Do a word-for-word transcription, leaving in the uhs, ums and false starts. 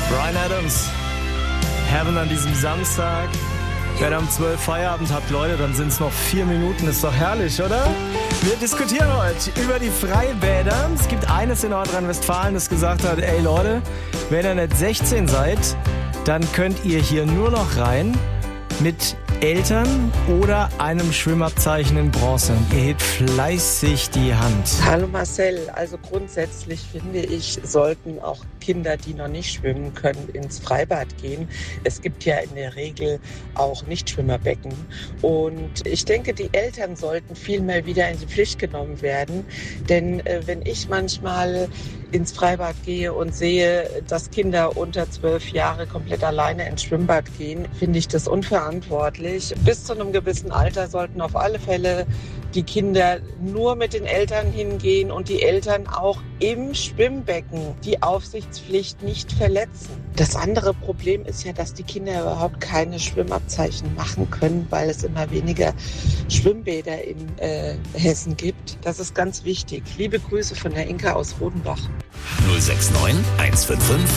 Bryan Adams, Heaven an diesem Samstag. Wenn ihr um zwölf Feierabend habt, Leute, dann sind es noch vier Minuten. Ist doch herrlich, oder? Wir diskutieren heute über die Freibäder. Es gibt eines in Nordrhein-Westfalen, das gesagt hat, ey Leute, wenn ihr nicht sechzehn seid, dann könnt ihr hier nur noch rein mit Eltern oder einem Schwimmabzeichen in Bronze. Ihr hebt fleißig die Hand. Hallo Marcel, also grundsätzlich finde ich, sollten auch Kinder, die noch nicht schwimmen können, ins Freibad gehen. Es gibt ja in der Regel auch Nichtschwimmerbecken. Und ich denke, die Eltern sollten viel mehr wieder in die Pflicht genommen werden. Denn äh, wenn ich manchmal ins Freibad gehe und sehe, dass Kinder unter zwölf Jahre komplett alleine ins Schwimmbad gehen, finde ich das unverantwortlich. Bis zu einem gewissen Alter sollten auf alle Fälle die Kinder nur mit den Eltern hingehen und die Eltern auch im Schwimmbecken die Aufsichtspflicht nicht verletzen. Das andere Problem ist ja, dass die Kinder überhaupt keine Schwimmabzeichen machen können, weil es immer weniger Schwimmbäder in äh, Hessen gibt. Das ist ganz wichtig. Liebe Grüße von der Inka aus Rodenbach. null sechs neun eins fünf fünf